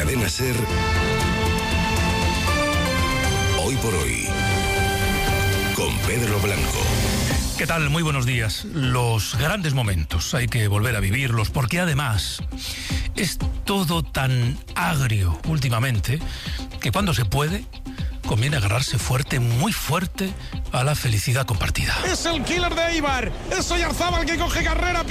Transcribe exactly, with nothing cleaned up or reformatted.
Cadena SER, Hoy por Hoy, con Pedro Blanco. ¿Qué tal? Muy buenos días. Los grandes momentos hay que volver a vivirlos, porque además es todo tan agrio últimamente que cuando se puede conviene agarrarse fuerte, muy fuerte, a la felicidad compartida. Es el killer de Eibar, es Oyarzábal que coge carrera.